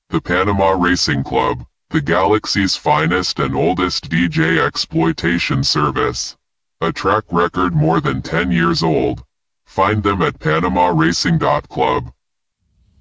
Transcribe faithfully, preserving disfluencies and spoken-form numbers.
The Panama Racing Club, the galaxy's finest and oldest D J exploitation service. A track record more than ten years old. Find them at panama racing dot club.